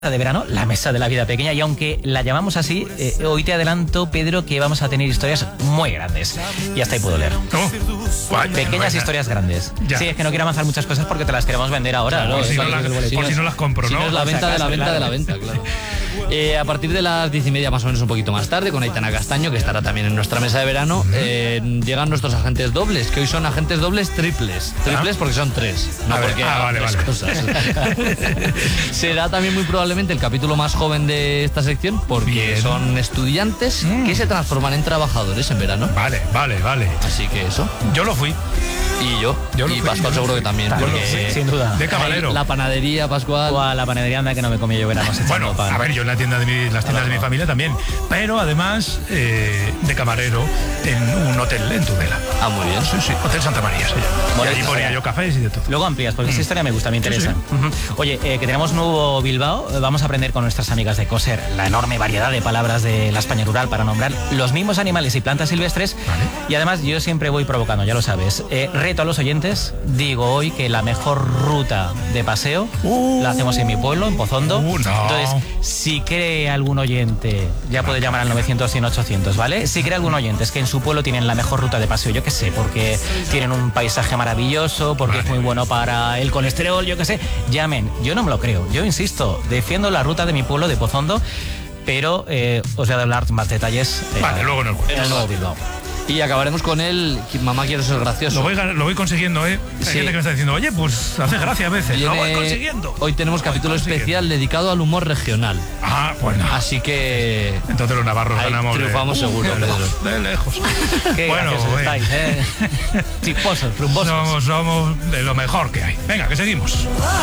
De verano, la mesa de la vida pequeña, y aunque la llamamos así, hoy te adelanto, Pedro, que vamos a tener historias muy grandes. Y hasta ahí puedo leer. Pequeñas historias grandes. Ya. Sí, es que no quiero avanzar muchas cosas porque te las queremos vender ahora. Claro, ¿no? si no las compro, Si ¿no? no es la venta de la venta claro. de la venta, claro. A partir de las 10:30, más o menos un poquito más tarde, con Aitana Castaño, que estará también en nuestra mesa de verano, llegan nuestros agentes dobles, que hoy son agentes dobles triples. Triples porque son tres, no porque vale, tres vale. cosas. Será también muy probablemente el capítulo más joven de esta sección, porque Bien. son estudiantes que se transforman en trabajadores en verano. Vale. Así que eso. Yo lo fui. Y yo Yo lo y fui, Pascual yo seguro lo que también. Claro, Porque sin duda. De camarero. la panadería, Pascual. O a la panadería, anda, que no me comí yo veranos echando Bueno, pan. a ver, yo en la tienda de las tiendas de mi familia también. Pero además, de camarero en un hotel en Tudela. Ah, muy bien. Sí, Hotel Santa María se llama. Bueno, Y allí ponía yo cafés y de todo. Luego amplías, porque esa historia me gusta, me interesa. Ujú. Oye, que tenemos nuevo Bilbao, vamos a aprender con nuestras amigas de Coser la enorme variedad de palabras de la España rural para nombrar los mismos animales y plantas silvestres. Vale. Y además yo siempre voy provocando, ya lo sabes. Reto a los oyentes, digo hoy que la mejor ruta de paseo la hacemos en mi pueblo, en Pozondo. No. Entonces, si cree algún oyente, ya puede llamar al 900-100-800, ¿vale? Si cree algún oyente es que en su pueblo tienen la mejor ruta de paseo, yo qué sé, porque tienen un paisaje maravilloso, porque es muy bueno para el colesterol, yo qué sé, llamen. Yo no me lo creo, yo insisto, defiendo la ruta de mi pueblo de Pozondo, pero os voy a hablar más detalles Vale, luego nos en el nuevo Bilbao. Y acabaremos con el Mamá quiero ser gracioso. Lo voy consiguiendo, ¿eh? Hay Sí. gente que me está diciendo, oye, pues hace gracia a veces. Lo voy Viene- consiguiendo. Hoy tenemos capítulo especial dedicado al humor regional. Ah, bueno. Así que Entonces los navarros ahí ganamos. triunfamos seguro, de lejos, Pedro. de lejos. Qué Bueno, graciosos bueno. estáis, chisposos, frumbosos. Somos de lo mejor que hay. Venga, que seguimos.